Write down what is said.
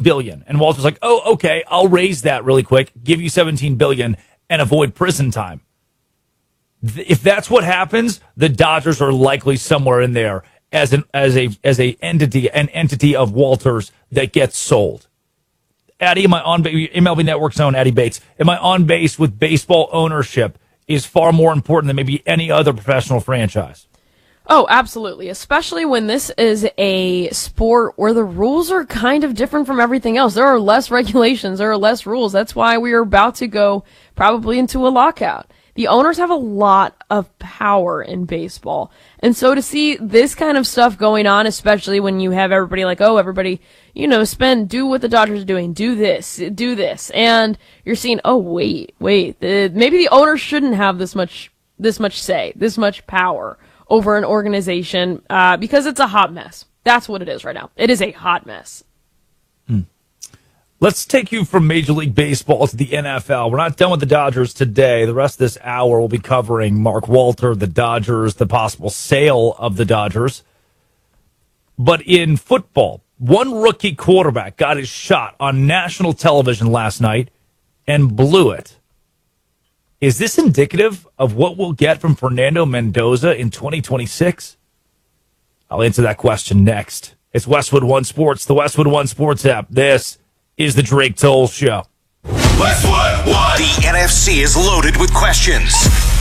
billion. And Walter's like, oh, okay, I'll raise that really quick, give you $17 billion, and avoid prison time. If that's what happens, the Dodgers are likely somewhere in there as an entity of Walter's that gets sold. Addy, in my MLB Network zone, Addy Bates, am I on base with baseball ownership is far more important than maybe any other professional franchise? Oh, absolutely. Especially when this is a sport where the rules are kind of different from everything else. There are less regulations. There are less rules. That's why we are about to go probably into a lockout. The owners have a lot of power in baseball. And so to see this kind of stuff going on, especially when you have everybody like, oh, everybody, do what the Dodgers are doing. Do this. And you're seeing, oh, wait. Maybe the owners shouldn't have this much say, this much power over an organization, because it's a hot mess. That's what it is right now. It is a hot mess. Let's take you from Major League Baseball to the NFL. We're not done with the Dodgers today. The rest of this hour we'll be covering Mark Walter, the Dodgers, the possible sale of the Dodgers. But in football, one rookie quarterback got his shot on national television last night and blew it. Is this indicative of what we'll get from Fernando Mendoza in 2026? I'll answer that question next. It's Westwood One Sports, the Westwood One Sports app. This is the Drake Toll Show. Westwood One. The NFC is loaded with questions.